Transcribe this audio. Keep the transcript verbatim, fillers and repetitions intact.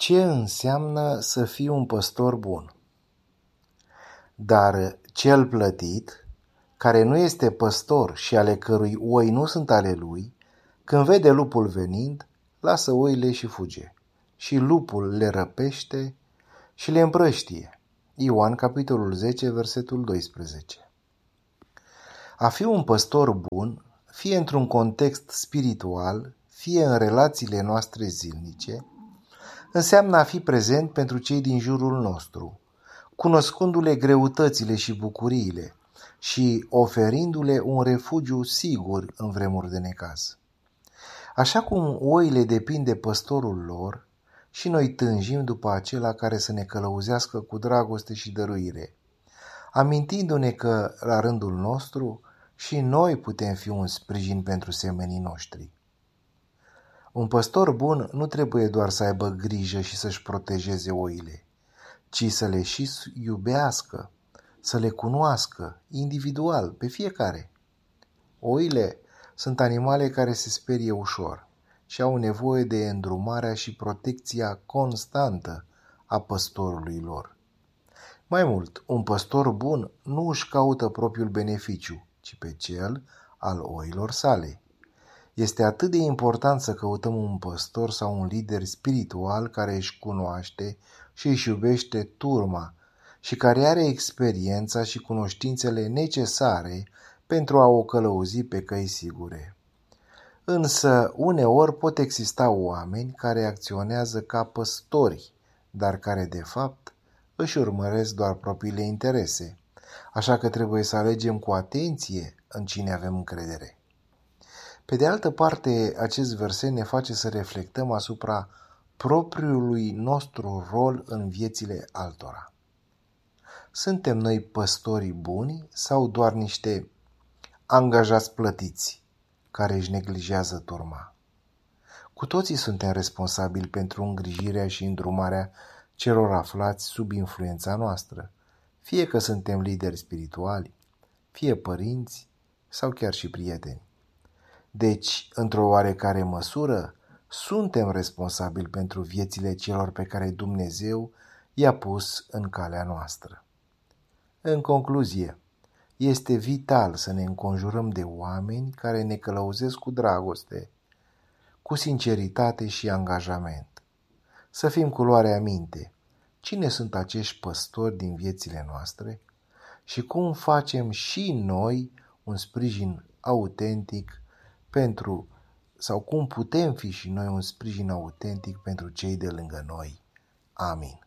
Ce înseamnă să fii un păstor bun? Dar cel plătit, care nu este păstor și ale cărui oi nu sunt ale lui, când vede lupul venind, lasă oile și fuge. Și lupul le răpește și le împrăștie. Ioan, capitolul zece, versetul doisprezece. A fi un păstor bun, fie într-un context spiritual, fie în relațiile noastre zilnice, înseamnă a fi prezent pentru cei din jurul nostru, cunoscându-le greutățile și bucuriile și oferindu-le un refugiu sigur în vremuri de necaz. Așa cum oile depind de păstorul lor, și noi tânjim după acela care să ne călăuzească cu dragoste și dăruire, amintindu-ne că, la rândul nostru, și noi putem fi un sprijin pentru semenii noștri. Un păstor bun nu trebuie doar să aibă grijă și să-și protejeze oile, ci să le și iubească, să le cunoască individual pe fiecare. Oile sunt animale care se sperie ușor și au nevoie de îndrumarea și protecția constantă a păstorului lor. Mai mult, un păstor bun nu își caută propriul beneficiu, ci pe cel al oilor sale. Este atât de important să căutăm un păstor sau un lider spiritual care își cunoaște și își iubește turma și care are experiența și cunoștințele necesare pentru a o călăuzi pe căi sigure. Însă, uneori pot exista oameni care acționează ca păstori, dar care, de fapt, își urmăresc doar propriile interese, așa că trebuie să alegem cu atenție în cine avem încredere. Pe de altă parte, acest verset ne face să reflectăm asupra propriului nostru rol în viețile altora. Suntem noi păstorii buni sau doar niște angajați plătiți care își neglijează turma? Cu toții suntem responsabili pentru îngrijirea și îndrumarea celor aflați sub influența noastră, fie că suntem lideri spirituali, fie părinți sau chiar și prieteni. Deci, într-o oarecare măsură, suntem responsabili pentru viețile celor pe care Dumnezeu i-a pus în calea noastră. În concluzie, este vital să ne înconjurăm de oameni care ne călăuzesc cu dragoste, cu sinceritate și angajament. Să fim cu luarea minte cine sunt acești păstori din viețile noastre și cum facem și noi un sprijin autentic pentru, sau cum putem fi și noi un sprijin autentic pentru cei de lângă noi. Amin.